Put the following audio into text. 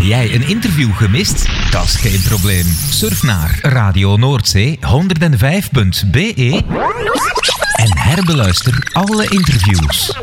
jij een interview gemist? Dat is geen probleem. Surf naar Radio Noordzee 105.be en herbeluister alle interviews.